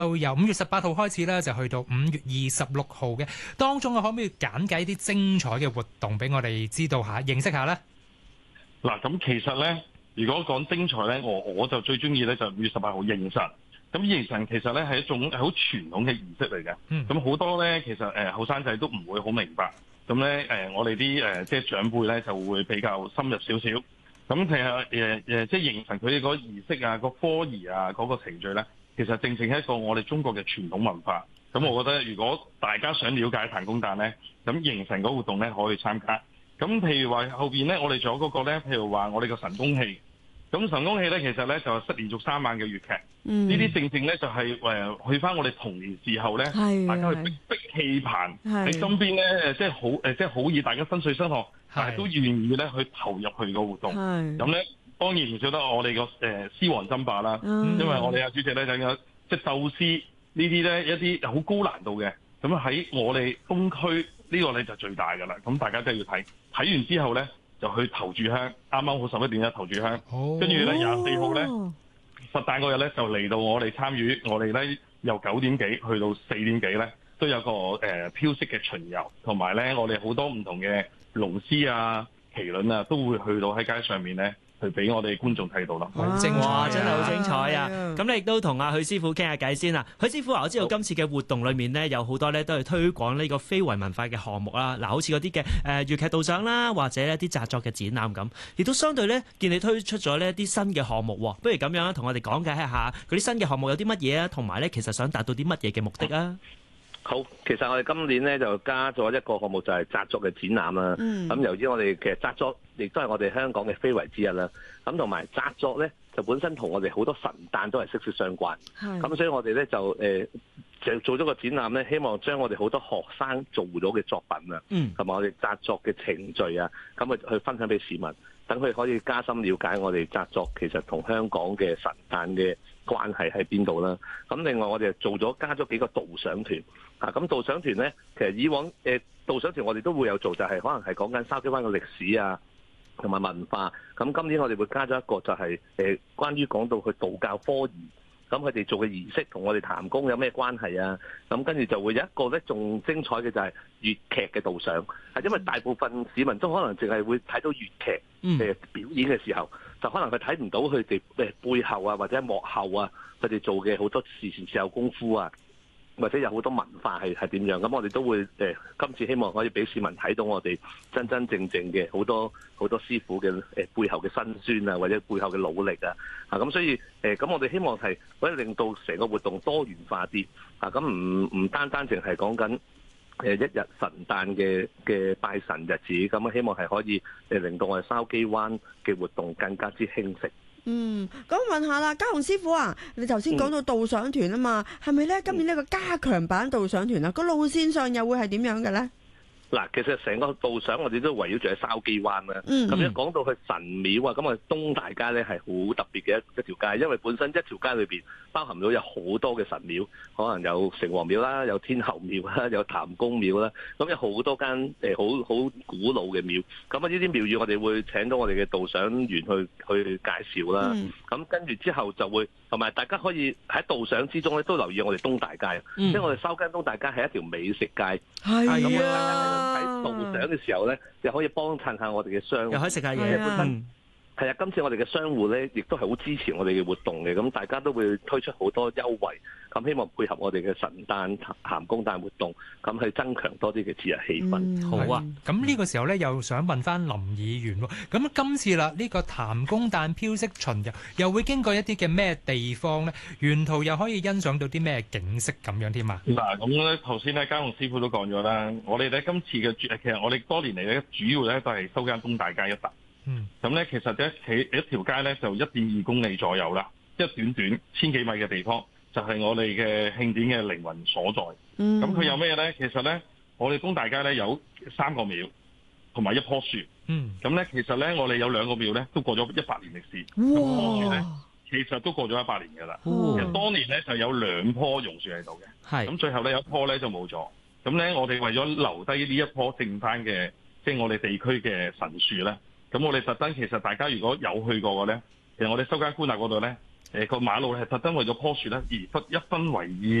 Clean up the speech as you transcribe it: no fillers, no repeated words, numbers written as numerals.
由5月18號開始咧，就去到5月26號嘅。當中可唔可以簡介啲精彩嘅活動俾我哋知道下、認識下呢？ 嗱，咁其實咧，如果講精彩咧，我就最中意咧就5月18號迎神。咁迎神其實咧係一種好傳統嘅儀式嚟嘅。咁好多咧，其實後生仔都唔會好明白。咁咧我哋啲即係長輩咧就會比較深入少少。咁其實即係迎神佢哋個儀式啊、個科儀啊、嗰個程序咧，其實正係一個我哋中國嘅傳統文化。咁我覺得如果大家想了解譚公誕咧，咁迎神嗰個活動咧可以參加。咁譬如話後邊咧，我哋仲有嗰個咧，譬如話我哋個神功戲。咁神功戲咧，其實咧就係連續3晚嘅粵劇。呢啲正正咧就係去翻我哋童年時候咧，大家去逼氣棚喺身邊咧，即係好易大家身水身汗，但係都願意咧去投入去個活動。咁咧當然唔少得我哋個獅王爭霸啦，因為我哋阿主席咧就有即係鬥獅呢啲咧一啲好高難度嘅。咁喺我哋東區呢個咧就最大㗎啦。咁大家都要睇完之後咧，就去投注香。啱啱好11點一投注香，跟住咧24號咧佛誕嗰日咧就嚟到我哋參與，我哋咧由9點幾去到4點幾咧都有個飄色嘅巡遊，同埋咧我哋好多唔同嘅龍獅啊、麒麟啊都會去到喺街上面咧。去俾我哋觀眾睇到啦， 好精彩啊！ 真係好精彩啊！咁你亦都同阿許師傅傾下偈先啦。許師傅啊，我知道今次嘅活動裏面呢，有好多咧都係推廣呢個非遺文化嘅項目啦。嗱，好似嗰啲嘅粵劇導賞啦，或者一啲紮作嘅展覽咁，亦都相對咧見你推出咗呢一啲新嘅項目。不如咁樣同我哋講解一下嗰啲新嘅項目有啲乜嘢啊，同埋咧其實想達到啲乜嘢嘅目的啊？ 好，其實我哋今年咧就加咗一個項目，就係紮作嘅展覽啦。咁由於我哋其實紮作亦都係我哋香港嘅非遺之一啦。咁同埋紮作咧就本身同我哋好多神誕都係息息相關。咁所以我哋咧就做咗個展覽咧，希望將我哋好多學生做到嘅作品啊，同埋我哋紮作嘅程序啊，咁去分享俾市民，等佢可以加深了解我哋紮作其實同香港嘅神誕嘅關係喺邊度啦。咁另外我哋加咗幾個導賞團。咁導賞團咧，其實以往導賞團我哋都會有做，就係可能係講緊筲箕灣嘅歷史啊，同埋文化。咁今年我哋會加咗一個就係關於講到去道教科儀，咁佢哋做嘅儀式同我哋譚公有咩關係啊？咁跟住就會有一個咧仲精彩嘅就係粵劇嘅導賞，係因為大部分市民都可能淨係會睇到粵劇表演嘅時候，就可能佢睇唔到佢哋背後啊或者幕後啊佢哋做嘅好多事前事後功夫啊。或者有好多文化係點樣，咁我哋都會今次希望可以俾市民睇到我哋真真正正嘅好多師傅嘅背後嘅辛酸啊，或者背後嘅努力啊，咁所以咁我哋希望係可以令到成個活動多元化啲，咁唔單單淨係講緊一日神誕嘅拜神日子，咁希望係可以令到我哋筲箕灣嘅活動更加之興盛。 咁問下啦，嘉雄師傅啊，你頭先講到導賞團啊嘛，係咪咧今年呢個加強版導賞團啊？個路線上又會係點樣嘅咧？ 嗱，其實成個導賞我哋都圍繞住喺筲箕灣啦。咁一講到去神廟啊，咁啊東大街咧係好特別嘅一條街，因為本身一條街裏邊包含到有好多嘅神廟，可能有城隍廟啦，有天后廟啦，有譚公廟啦，咁有好多間好古老嘅廟。咁啊呢啲廟宇我哋會請到我哋嘅導賞員去介紹啦。咁跟住之後就會同埋大家可以喺導賞之中咧都留意我哋東大街，即係我哋筲箕東大街係一條美食街。 係啊。 喺導賞嘅時候咧，又可以幫襯下我哋嘅商戶， 又可以食下嘢。 係啊，今次我哋嘅商戶咧，亦都係好支持我哋嘅活動嘅，咁大家都會推出好多優惠，咁希望配合我哋嘅神誕譚公誕活動，咁去增強多啲嘅節日氣氛。 好啊，咁呢個時候咧，又想問翻林議員喎，咁今次啦，呢個譚公誕飄色巡遊又會經過一啲嘅咩地方咧？沿途又可以欣賞到啲咩景色咁樣添啊？ 嗱，咁咧頭先咧，嘉雄師傅都講咗啦，我哋咧今次嘅其實我哋多年嚟咧，主要咧都係收緊東大街一帶。咁咧其實一條街咧就1.2公里左右啦，一短1000幾米嘅地方就係我哋嘅慶典嘅靈魂所在。咁佢有咩咧？其實咧我哋東大街咧有3個廟同埋一棵樹。咁咧其實咧我哋有2個廟咧都過咗100年歷史。咁棵樹咧其實都過咗100年㗎啦。其實當年咧就有2棵榕樹喺度嘅。咁最後咧有一棵咧就冇咗。咁咧我哋為咗留低呢一棵剩翻嘅，即係我哋地區嘅神樹咧。咁我哋特登，其實大家如果有去過嘅咧，其實我哋收間官立嗰度咧， 個馬路係特登為咗棵樹咧而一分為二。